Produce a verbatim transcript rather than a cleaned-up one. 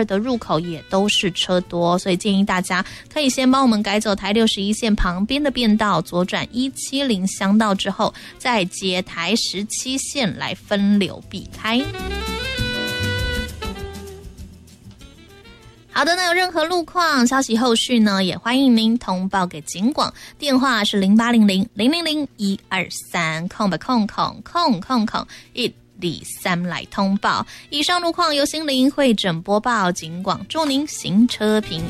二的入口也都是车多，所以建议大家可以先帮我们改走台六十一线旁边的变道，左转一七零乡道之后，再接台十七线来分流避开。好的，那有任何路况消息后续呢，也欢迎您通报给警广，电话是零八零零零零零一二三空白空空空空空一二三来通报。以上路况由心灵会诊播报，警广祝您行车平